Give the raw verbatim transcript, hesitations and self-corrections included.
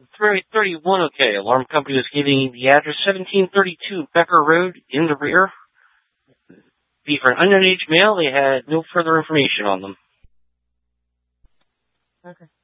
three thirty-one, okay. Alarm company was giving the address seventeen thirty-two Becker Road in the rear. Be for an underage male, they had no further information on them. Okay.